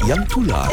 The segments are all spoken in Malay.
yang tular?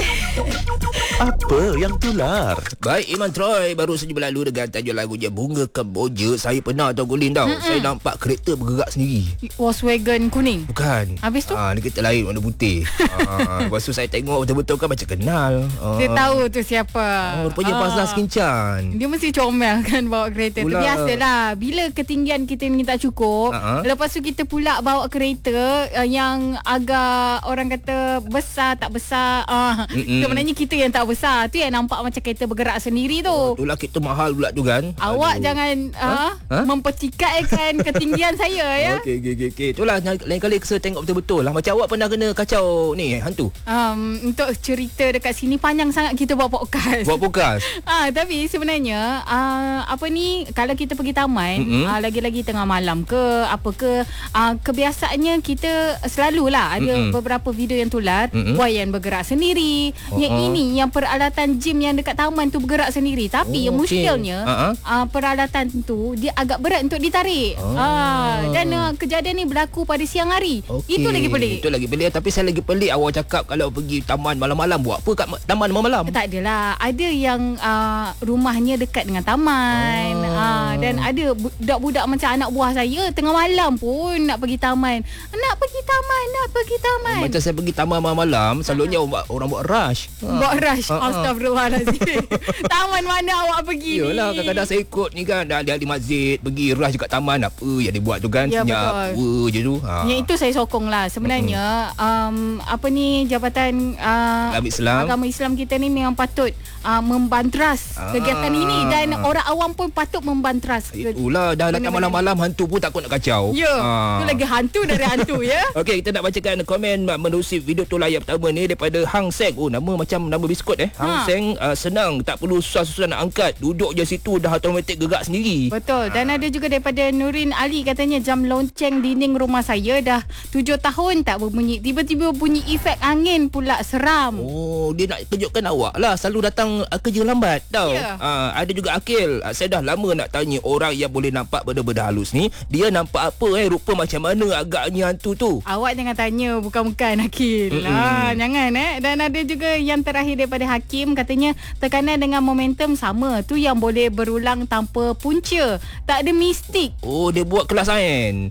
Apa yang tular? Baik, Iman Troy baru saja berlalu dengan tajuk lagunya Bunga Kemboja. Saya pernah tahu Gulin tau. Saya nampak kereta bergerak sendiri. Volkswagen kuning. Bukan. Habis tu? Ni kereta lain warna putih. Lepas tu saya tengok betul-betul kan macam kenal. Dia tahu tu siapa. Rupanya Fazlah Skincan. Dia mesti comel kan bawa kereta tu. Biasalah. Bila ketinggian kita ni tak cukup, lepas tu kita pula bawa kereta yang agak orang kata besar tak besar. Sebenarnya kita yang tak besar. Tu yang nampak macam kereta bergerak sendiri tu. Itulah kereta mahal pula tu kan. Awak jangan mempercikaikan ketinggian saya ya. Okey. Itulah lain kali saya tengok betul-betul lah. Macam awak pernah kena kacau ni hantu. Untuk cerita dekat sini panjang sangat kita buat podcast. Tapi sebenarnya kalau kita pergi taman, lagi-lagi tengah malam ke apa ke, kebiasaannya kita selalulah ada beberapa video yang tular, buaian bergerak sendiri. Yang ini yang peralatan gym yang dekat taman tu bergerak sendiri. Tapi yang muskilnya peralatan tu dia agak berat untuk ditarik. Dan kejadian ni berlaku pada siang hari. Itu lagi pelik. Tapi saya lagi pelik awak cakap kalau pergi taman malam-malam. Buat apa kat taman malam-malam? Tak adalah. Ada yang rumahnya dekat dengan taman. Dan ada budak-budak macam anak buah saya tengah malam pun nak pergi taman. Nak pergi taman. Macam saya pergi taman malam-malam, selalunya orang buat rush. Astagfirullahalazim. Taman mana awak pergi ni? Yalah, kadang-kadang saya ikut ni kan, dah di masjid, pergi rush dekat taman. Apa yang dia buat tu kan, senyap je tu. Yang itu saya sokong lah. Sebenarnya Jabatan Agama Islam kita ni memang patut membantras kegiatan ini. Dan orang awam pun patut membantras. Itulah, dah datang malam-malam, hantu pun takut nak kacau. Itu lagi hantu dari hantu ya. Okey, kita nak bacakan komen menerusi video tular yang pertama ni daripada Hang Seng. Nama macam nama biskut Hang Seng. Senang, tak perlu susah-susah nak angkat. Duduk je situ dah automatik gerak sendiri. Betul. Dan ada juga daripada Nurin Ali, katanya jam lonceng dinding rumah saya dah 7 tahun tak berbunyi. Tiba-tiba bunyi efek angin pula, seram. Dia nak kejutkan awak lah. Selalu datang kerja lambat tau. Ada juga Akil. Saya dah lama nak tanya orang yang boleh nampak benda-benda halus ni, dia nampak apa rupa macam mana agaknya hantu tu. Awak jangan tanya bukan-bukan Akil. Jangan Dan ada juga yang terakhir daripada Hakim, katanya tekanan dengan momentum sama. Tu yang boleh berulang tanpa punca. Tak ada mistik. Dia buat kelas sains.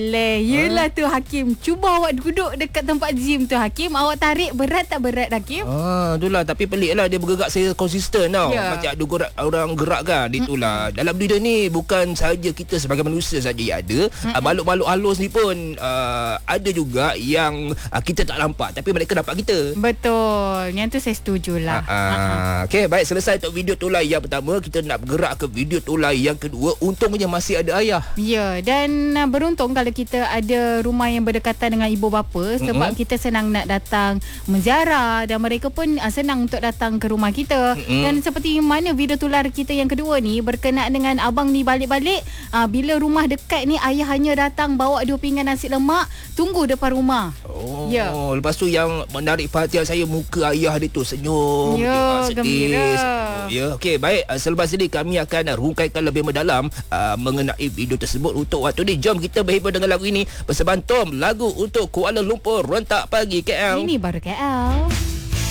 Yelah tu Hakim. Cuba awak duduk dekat tempat gym tu Hakim. Awak tarik berat tak berat Hakim? Itulah, tapi pelik lah dia bergerak saya konsisten tau. Macam ada orang gerak kan. Itulah, dalam dunia ni bukan saja kita sebagai manusia saja yang ada. Makhluk-makhluk halus ni pun ada juga yang kita tak nampak, tapi mereka nampak kita. Betul. Yang tu saya setujulah. Okey, baik, selesai untuk video tular yang pertama. Kita nak bergerak ke video tular yang kedua. Untungnya masih ada ayah. Ya, dan beruntung kalau kita ada rumah yang berdekatan dengan ibu bapa, sebab kita senang nak datang menziarah dan mereka pun senang untuk datang ke rumah kita. Dan seperti mana video tular kita yang kedua ni berkenaan dengan abang ni balik-balik, bila rumah dekat ni ayah hanya datang bawa 2 pinggan nasi lemak, tunggu depan rumah. Lepas tu yang menarik perhatian saya, muka ayah dia tu senyum, sedih. Gembira. Okey, baik, selepas ini kami akan rungkaikan lebih mendalam mengenai video tersebut. Untuk waktu ni, jom kita berhibur dengan lagu ini bersama Tom, lagu untuk Kuala Lumpur, Rentak Pagi KL. Ini baru KL.